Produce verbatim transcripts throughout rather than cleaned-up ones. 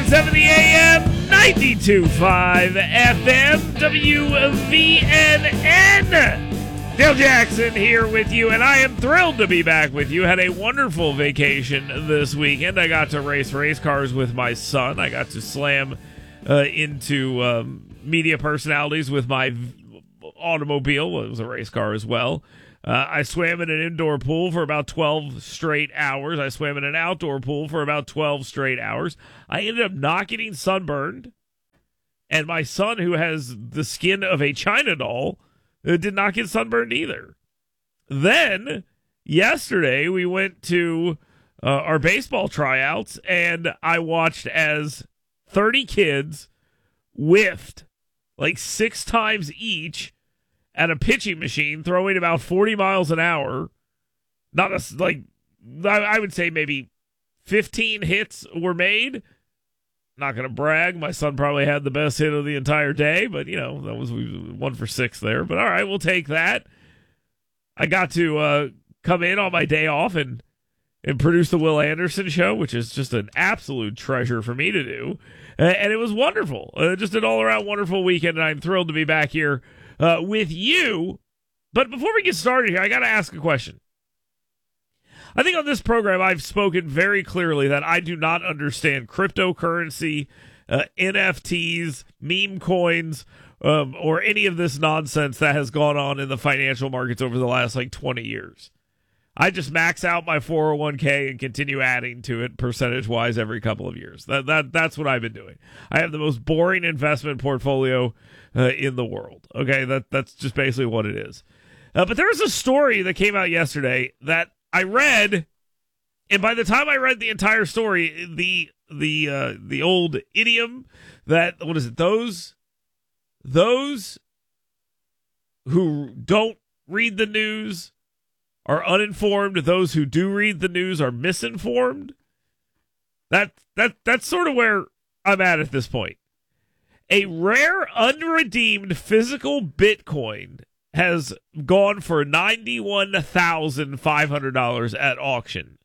seventy A M, ninety-two point five F M, W V N N. Dale Jackson here with you, and I am thrilled to be back with you. Had a wonderful vacation this weekend. I got to race race cars with my son. I got to slam uh, into um, media personalities with my v- automobile. Well, it was a race car as well. Uh, I swam in an indoor pool for about twelve straight hours. I swam in an outdoor pool for about twelve straight hours. I ended up not getting sunburned. And my son, who has the skin of a China doll, uh, did not get sunburned either. Then, yesterday, we went to uh, our baseball tryouts, and I watched as thirty kids whiffed like six times each at a pitching machine, throwing about forty miles an hour. Not a, like, I would say maybe fifteen hits were made. Not going to brag. My son probably had the best hit of the entire day, but, you know, that was one for six there. But, all right, we'll take that. I got to uh, come in on my day off and, and produce the Will Anderson show, which is just an absolute treasure for me to do. Uh, and it was wonderful. Uh, just an all-around wonderful weekend, and I'm thrilled to be back here Uh, with you. But before we get started here, I got to ask a question. I think on this program, I've spoken very clearly that I do not understand cryptocurrency, uh, N F Ts, meme coins, um, or any of this nonsense that has gone on in the financial markets over the last like twenty years. I just max out my four oh one k and continue adding to it percentage-wise every couple of years. That that That's what I've been doing. I have the most boring investment portfolio uh, in the world. Okay, that that's just basically what it is. Uh, but there was a story that came out yesterday that I read, and by the time I read the entire story, the the uh, the old idiom that, what is it, those those who don't read the news are uninformed, those who do read the news are misinformed. That that that's sort of where I'm at at this point. A rare unredeemed physical Bitcoin has gone for ninety-one thousand five hundred dollars at auction.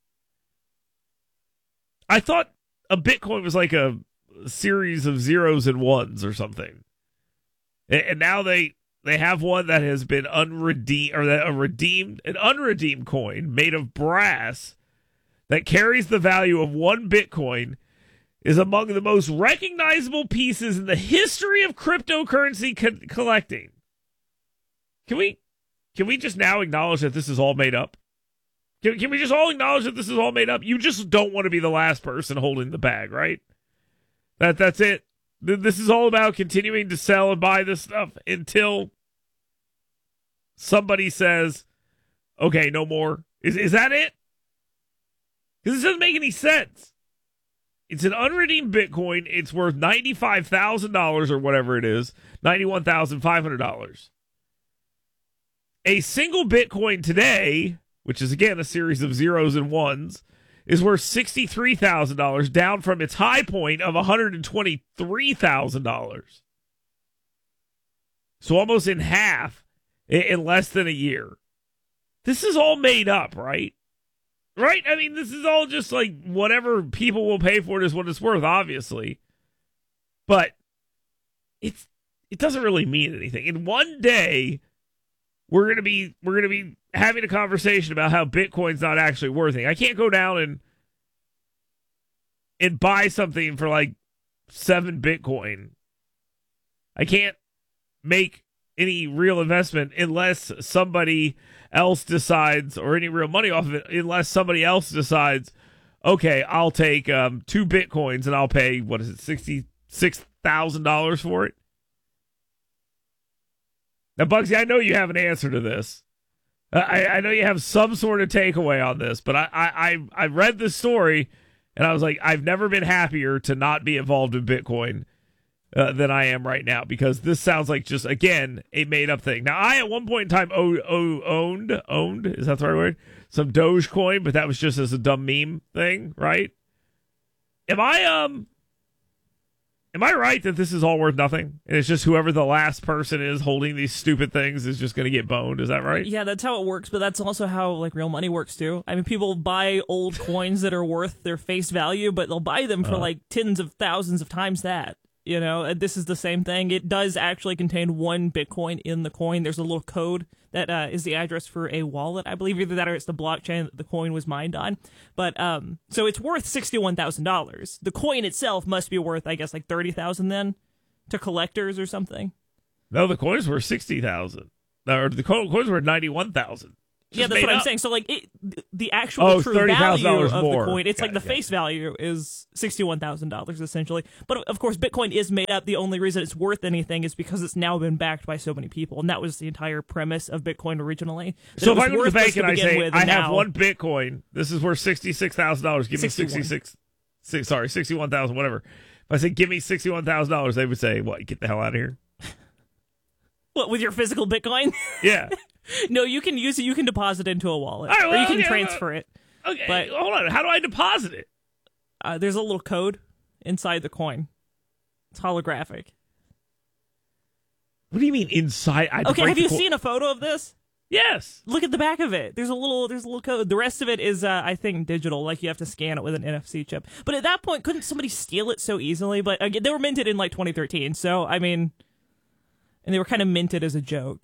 I thought a Bitcoin was like a series of zeros and ones or something. And now they They have one that has been unredeemed, or that a redeemed, an unredeemed coin made of brass that carries the value of one Bitcoin, is among the most recognizable pieces in the history of cryptocurrency co- collecting. Can we, can we just now acknowledge that this is all made up? Can, can we just all acknowledge that this is all made up? You just don't want to be the last person holding the bag, right? That that's it. This is all about continuing to sell and buy this stuff until somebody says, okay, no more. Is is that it? Because this doesn't make any sense. It's an unredeemed Bitcoin. It's worth ninety-five thousand dollars or whatever it is, ninety-one thousand five hundred dollars. A single Bitcoin today, which is, again, a series of zeros and ones, is worth sixty-three thousand dollars, down from its high point of one hundred twenty-three thousand dollars. So almost in half in less than a year. This is all made up, right? Right? I mean, this is all just like whatever people will pay for it is what it's worth, obviously. But it's it doesn't really mean anything. In one day, we're gonna be we're gonna be having a conversation about how Bitcoin's not actually worth it. I can't go down and and buy something for like seven Bitcoin. I can't make any real investment unless somebody else decides, or any real money off of it, unless somebody else decides, okay, I'll take um, two Bitcoins and I'll pay, what is it, sixty-six thousand dollars for it? Now, Bugsy, I know you have an answer to this. I, I know you have some sort of takeaway on this, but I, I, I read this story, and I was like, I've never been happier to not be involved in Bitcoin uh, than I am right now, because this sounds like just, again, a made-up thing. Now, I, at one point in time, o- o- owned, owned, is that the right word? Some Dogecoin, but that was just as a dumb meme thing, right? Am I, um, Am I right that this is all worth nothing? And it's just whoever the last person is holding these stupid things is just going to get boned. Is that right? Yeah, that's how it works, but that's also how like real money works too. I mean, people buy old coins that are worth their face value, but they'll buy them for uh. like tens of thousands of times that. You know, and this is the same thing. It does actually contain one Bitcoin in the coin. There's a little code that uh, is the address for a wallet, I believe. Either that or it's the blockchain that the coin was mined on. But um, so it's worth sixty-one thousand dollars. The coin itself must be worth, I guess, like thirty thousand dollars then to collectors or something. No, the coins were sixty thousand dollars. Or the coins were ninety-one thousand dollars. Yeah, that's what up. I'm saying. So, like, it, the actual oh, true value of more. the coin, it's got like it, the face it. value is sixty-one thousand dollars, essentially. But, of course, Bitcoin is made up. The only reason it's worth anything is because it's now been backed by so many people. And that was the entire premise of Bitcoin originally. So if I go to the bank and I say, with, I now, have one Bitcoin, this is worth sixty-six thousand dollars. Give me sixty-six, six, sorry, sixty-one thousand dollars, whatever. If I say, give me sixty-one thousand dollars, they would say, what, get the hell out of here? What, with your physical Bitcoin? Yeah. No, you can use it. You can deposit into a wallet, right, well, or you can okay, transfer it. Okay, but, hold on. How do I deposit it? Uh, there's a little code inside the coin. It's holographic. What do you mean inside? I okay, have you co- seen a photo of this? Yes. Look at the back of it. There's a little. There's a little code. The rest of it is, uh, I think, digital. Like you have to scan it with an N F C chip. But at that point, couldn't somebody steal it so easily? But again, they were minted in like twenty thirteen. So I mean, and they were kind of minted as a joke.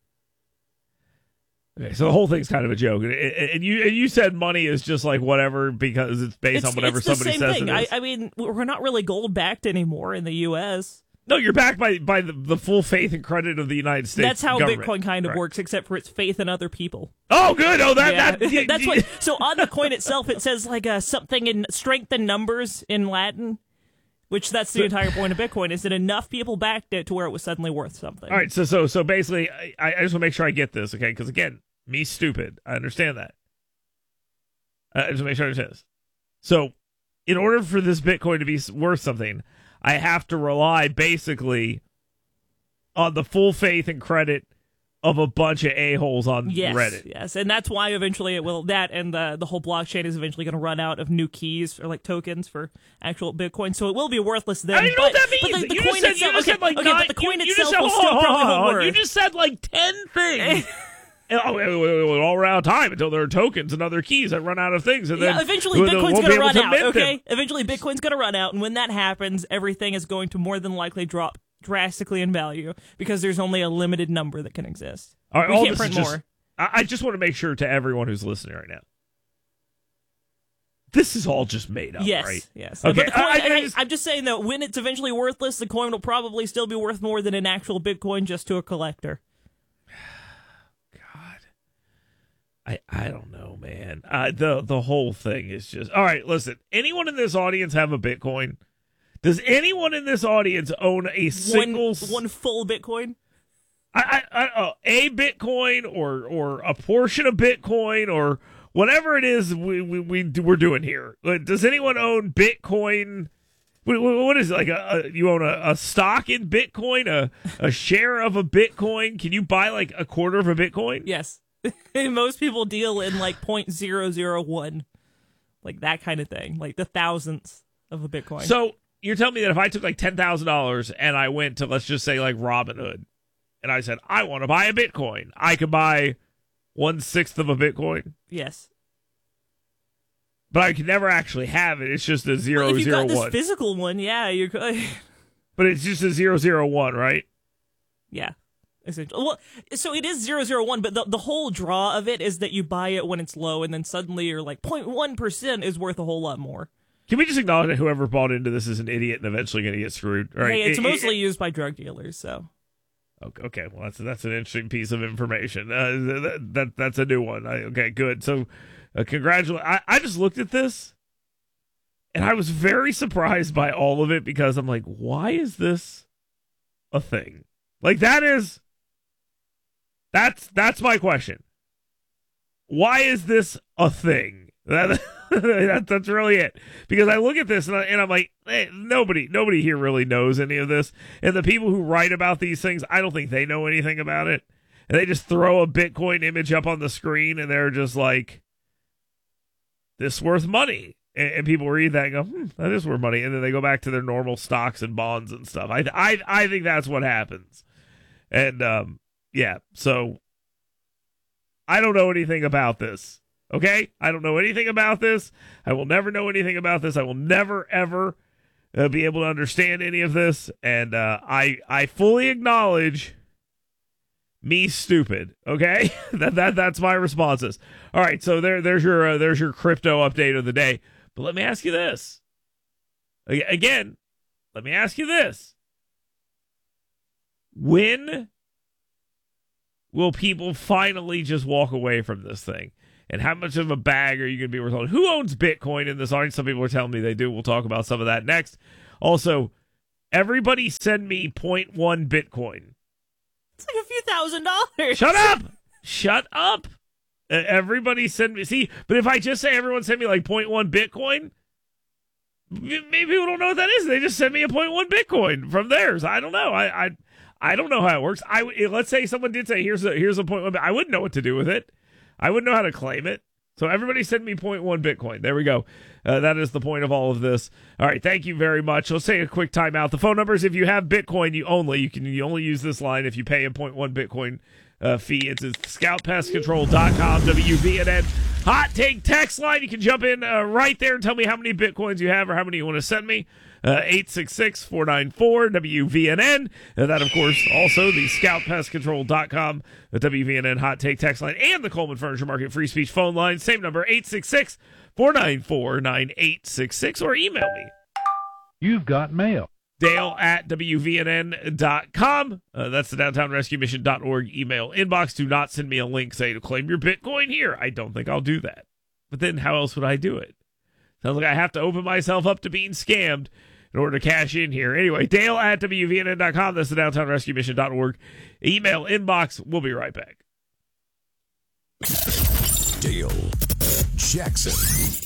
Okay, so the whole thing's kind of a joke, and you and you said money is just like whatever because it's based it's, on whatever it's the somebody same says thing. it is. I, I mean, we're not really gold backed anymore in the U S. No, you're backed by by the, the full faith and credit of the United States. That's how government. Bitcoin kind of right. works, except for its faith in other people. Oh, good. Oh, that yeah. that yeah, that's what. So on the coin itself, it says like uh, something in strength in numbers in Latin. Which that's the entire point of Bitcoin, is that enough people backed it to where it was suddenly worth something. All right, so so so basically, I, I just want to make sure I get this, okay? Because again, me stupid, I understand that. I just want to make sure I understand this. So, in order for this Bitcoin to be worth something, I have to rely basically on the full faith and credit of a bunch of a-holes on yes, Reddit. Yes, and that's why eventually it will, that and the the whole blockchain is eventually going to run out of new keys or like tokens for actual Bitcoin, so it will be worthless then. I don't but, know what that means. But the, the you coin just said, itself, you just okay, said like okay, nine, but the coin you, you itself just said, will hold still on, probably hold on, hold worth. You just said like ten things. Oh, it will all run out of time until there are tokens and other keys that run out of things. And then yeah, eventually we'll, Bitcoin's we'll going to run out, them. okay? Eventually Bitcoin's going to run out, and when that happens, everything is going to more than likely drop drastically in value because there's only a limited number that can exist. All right, we all can't print just, more. I, I just want to make sure to everyone who's listening right now, this is all just made up, yes, right? Yes, Okay, but the coin, I, I, I just, I'm just saying that when it's eventually worthless, the coin will probably still be worth more than an actual Bitcoin just to a collector. God, I I don't know, man. Uh, the the whole thing is just all right. Listen, anyone in this audience have a Bitcoin? Does anyone in this audience own a single one, one full Bitcoin? I, I, I uh, a Bitcoin or or a portion of Bitcoin or whatever it is we we, we we're doing here. Does anyone own Bitcoin? What, what is it like? A, a you own a, a stock in Bitcoin, a a share of a Bitcoin? Can you buy like a quarter of a Bitcoin? Yes, most people deal in like point zero zero one, like that kind of thing, like the thousandths of a Bitcoin. So you're telling me that if I took like ten thousand dollars and I went to, let's just say, like Robinhood, and I said I want to buy a Bitcoin, I could buy one sixth of a Bitcoin. Yes. But I could never actually have it. It's just a zero well, if you zero got this one. physical one, yeah, you could. But it's just a zero zero one, right? Yeah. Essentially. Well, so it is zero zero one, but the the whole draw of it is that you buy it when it's low, and then suddenly you're like zero point one percent is worth a whole lot more. Can we just acknowledge that whoever bought into this is an idiot and eventually going to get screwed? Right? Hey, it's it, mostly it, used by drug dealers, so. Okay, well that's that's an interesting piece of information. Uh, that, that that's a new one. I, okay, good. So, uh, congratulations. I, I just looked at this, and I was very surprised by all of it because I'm like, why is this a thing? Like that is. That's that's my question. Why is this a thing? That, that that's really it. Because I look at this and, I, and I'm like, hey, nobody nobody here really knows any of this. And the people who write about these things, I don't think they know anything about it. And they just throw a Bitcoin image up on the screen and they're just like, this worth money. and, and people read that and go, hmm, that is worth money, and then they go back to their normal stocks and bonds and stuff. I I I think that's what happens, and um, yeah. So I don't know anything about this. Okay, I don't know anything about this. I will never know anything about this. I will never ever uh, be able to understand any of this, and uh, I I fully acknowledge me stupid. Okay, that that that's my responses. All right, so there there's your uh, there's your crypto update of the day. But let me ask you this again. Let me ask you this: when will people finally just walk away from this thing? And how much of a bag are you going to be worth? Who owns Bitcoin in this audience? Some people are telling me they do. We'll talk about some of that next. Also, everybody send me zero point one Bitcoin. It's like a few thousand dollars. Shut up. Shut up. Uh, everybody send me. See, but if I just say everyone send me like zero point one Bitcoin, maybe people don't know what that is. They just send me a zero point one Bitcoin from theirs. I don't know. I I, I don't know how it works. I let's say someone did say here's a here's a zero point one. I wouldn't know what to do with it. I wouldn't know how to claim it. So everybody send me zero point one Bitcoin. There we go. Uh, that is the point of all of this. All right, thank you very much. Let's take a quick timeout. The phone numbers, if you have Bitcoin, you only you can you only use this line if you pay a zero point one Bitcoin uh, fee. It's at scout pest control dot com, W V N N. Hot Take text line. You can jump in uh, right there and tell me how many Bitcoins you have or how many you want to send me. Uh, eight six six, four nine four, W V N N. And that, of course, also the scout pest control dot com, the W V N N Hot Take text line, and the Coleman Furniture Market free speech phone line. Same number, eight six six, four nine four, nine eight six six, or email me. You've got mail. Dale at W V N N dot com. Uh, that's the downtown rescue mission dot org email inbox. Do not send me a link saying to claim your Bitcoin here. I don't think I'll do that. But then how else would I do it? Sounds like I have to open myself up to being scammed in order to cash in here. Anyway, Dale at W V N N dot com. That's the downtown rescue mission dot org email inbox. We'll be right back. Dale Jackson.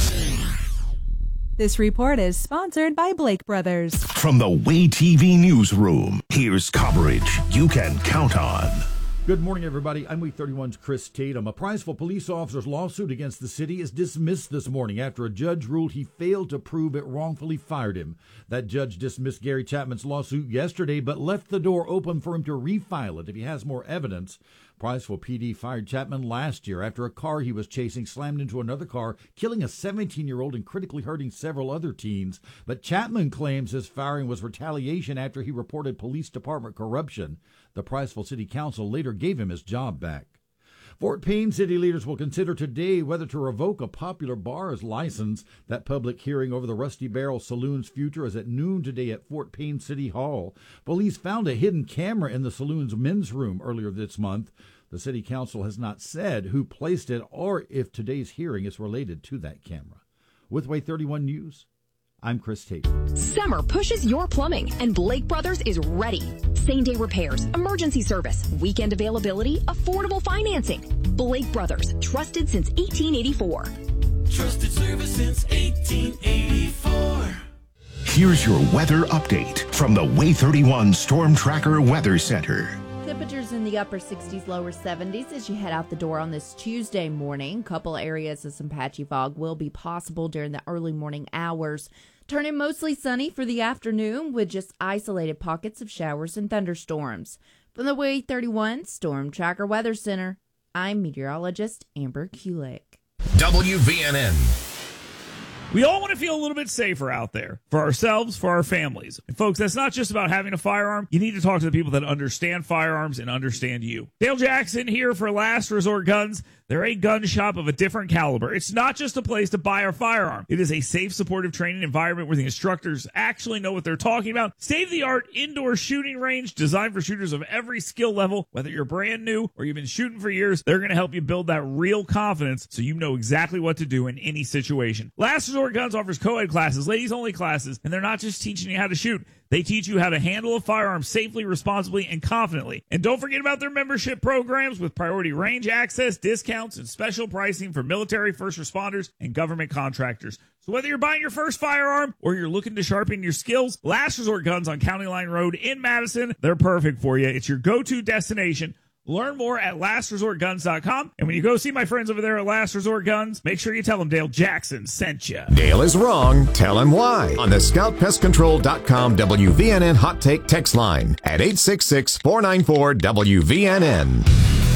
This report is sponsored by Blake Brothers. From the Way T V newsroom, here's coverage you can count on. Good morning, everybody. I'm Week thirty-one's Chris Tatum. A Prizeville police officer's lawsuit against the city is dismissed this morning after a judge ruled he failed to prove it wrongfully fired him. That judge dismissed Gary Chapman's lawsuit yesterday, but left the door open for him to refile it if he has more evidence. Prizeville P D fired Chapman last year after a car he was chasing slammed into another car, killing a seventeen-year-old and critically hurting several other teens. But Chapman claims his firing was retaliation after he reported police department corruption. The Prizeville City Council later gave him his job back. Fort Payne city leaders will consider today whether to revoke a popular bar's license. That public hearing over the Rusty Barrel Saloon's future is at noon today at Fort Payne City Hall. Police found a hidden camera in the saloon's men's room earlier this month. The city council has not said who placed it or if today's hearing is related to that camera. With Way thirty-one News, I'm Chris Tate. Summer pushes your plumbing, and Blake Brothers is ready. Same-day repairs, emergency service, weekend availability, affordable financing. Blake Brothers, trusted since eighteen eighty-four. Trusted service since eighteen eighty-four. Here's your weather update from the Way thirty-one Storm Tracker Weather Center. Temperatures in the upper sixties, lower seventies as you head out the door on this Tuesday morning. Couple areas of some patchy fog will be possible during the early morning hours. Turning mostly sunny for the afternoon with just isolated pockets of showers and thunderstorms. From the Way thirty-one Storm Tracker Weather Center, I'm meteorologist Amber Kulik. W V N N. We all want to feel a little bit safer out there for ourselves, for our families. And folks, that's not just about having a firearm. You need to talk to the people that understand firearms and understand you. Dale Jackson here for Last Resort Guns. They're a gun shop of a different caliber. It's not just a place to buy a firearm. It is a safe, supportive training environment where the instructors actually know what they're talking about. State-of-the-art indoor shooting range designed for shooters of every skill level. Whether you're brand new or you've been shooting for years, they're going to help you build that real confidence so you know exactly what to do in any situation. Last Resort Guns offers co-ed classes, ladies-only classes, and they're not just teaching you how to shoot. They teach you how to handle a firearm safely, responsibly, and confidently. And don't forget about their membership programs with priority range access, discounts, and special pricing for military, first responders, and government contractors. So whether you're buying your first firearm or you're looking to sharpen your skills, Last Resort Guns on County Line Road in Madison, they're perfect for you. It's your go-to destination. Learn more at last resort guns dot com. And when you go see my friends over there at Last Resort Guns, make sure you tell them Dale Jackson sent you. Dale is wrong. Tell him why. On the scout pest control dot com W V N N Hot Take text line at eight six six, four nine four, W V N N.